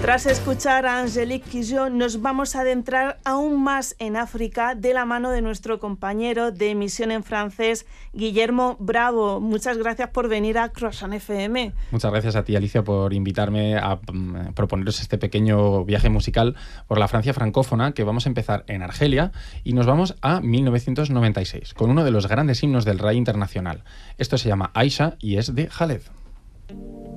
Tras escuchar a Angélique Kidjo, nos vamos a adentrar aún más en África de la mano de nuestro compañero de emisión en francés, Guillermo Bravo. Muchas gracias por venir a Croissant FM. Muchas gracias a ti, Alicia, por invitarme a proponeros este pequeño viaje musical por la Francia francófona, que vamos a empezar en Argelia y nos vamos a 1996, con uno de los grandes himnos del Rai internacional. Esto se llama Aisha y es de Khaled.